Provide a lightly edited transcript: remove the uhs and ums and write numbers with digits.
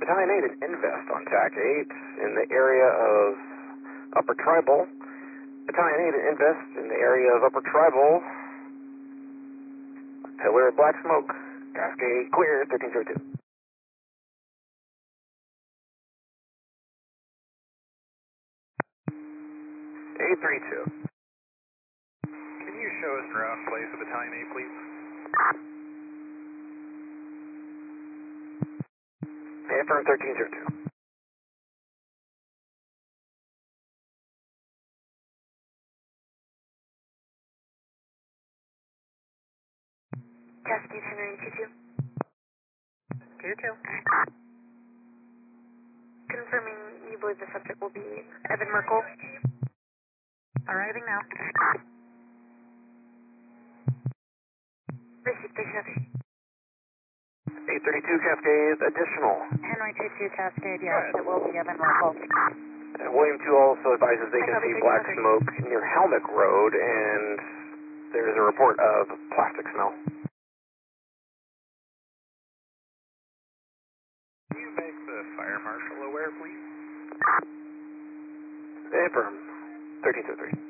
Battalion 8 and Invest on TAC 8 in the area of Upper Tribal. Battalion 8 and Invest in the area of Upper Tribal. Pillar of black smoke. Cascade clear, 1302. 832. Can you show us ground place of Battalion 8, please? Affirm 1302. Cascade 922. Tier 2. Confirming you believe the subject will be Evan Merkel. Arriving now. Received, thanks, Heavy. 832 Cascade, additional. Henry 22 Cascade, yes, it will be Evan Merkel. William 2 also advises they can see black smoke near Helmick Road, and there's a report of plastic smell. Can you make the fire marshal aware, please? Affirm 1323.